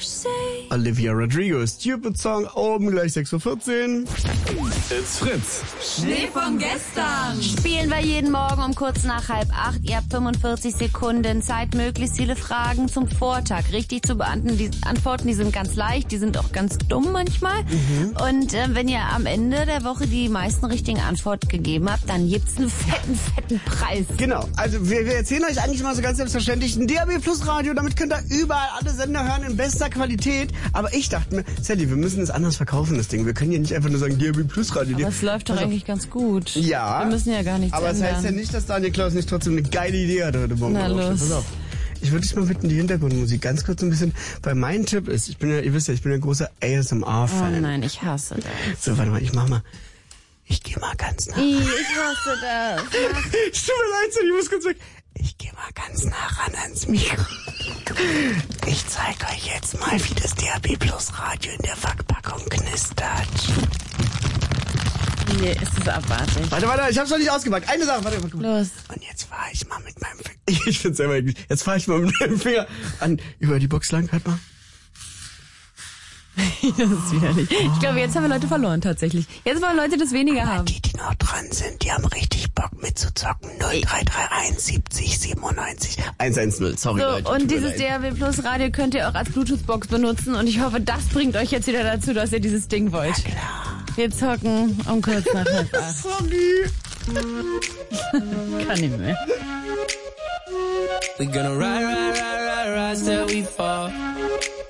Olivia Rodrigo, Stupid Song, oben gleich 6:14 Uhr. It's Fritz. Schnee von gestern. Spielen wir jeden Morgen um kurz nach 7:30. Ihr habt 45 Sekunden Zeit, möglichst viele Fragen zum Vortag richtig zu beantworten. Die Antworten, die sind ganz leicht, die sind auch ganz dumm manchmal. Und wenn ihr am Ende der Woche die meisten richtigen Antworten gegeben habt, dann gibt's einen fetten Preis. Genau, also wir erzählen euch eigentlich mal so ganz selbstverständlich ein DAB Plus Radio, damit könnt ihr überall alle Sender hören in bester Qualität. Aber ich dachte mir, Sally, wir müssen es anders verkaufen, das Ding. Wir können ja nicht einfach nur sagen DAB Plus Radio. Aber es läuft doch eigentlich ganz gut. Ja. Wir müssen ja gar nichts aber ändern. es heißt ja nicht, dass Daniel Klaus nicht trotzdem eine geile Idee hat heute Morgen. Na los. Pass auf. Ich würde dich mal bitten, die Hintergrundmusik ganz kurz ein bisschen, weil mein Tipp ist, ich bin ja, ihr wisst ja, ich bin ein großer ASMR-Fan. Oh nein, ich hasse das. So, warte mal, ich gehe mal ganz nah. Ich hasse das. Tut mir leid, Sally, ich muss kurz weg. Ich gehe mal ganz nah ran ans Mikro. Ich zeige euch jetzt mal, wie das DAB Plus Radio in der Verpackung knistert. Nee, ist das abartig. Warte, ich hab's noch nicht ausgepackt. Eine Sache, warte. Los. Und jetzt fahre ich mal mit meinem Finger. Ich find's selber eklig. Jetzt fahre ich mal mit meinem Finger über die Box lang. Halt mal. Das ist widerlich. Ich glaube, jetzt haben wir Leute verloren, tatsächlich. Jetzt wollen Leute das weniger haben. Die noch dran sind, die haben richtig Bock mitzuzocken. 0331 70 97 110. Sorry, So, Leute. und dieses DAB Plus Radio könnt ihr auch als Bluetooth-Box benutzen. Und ich hoffe, das bringt euch jetzt wieder dazu, dass ihr dieses Ding wollt. Ja, klar. Wir zocken um kurz nach 7:30. Sorry. Kann nicht mehr. We gonna ride till we fall.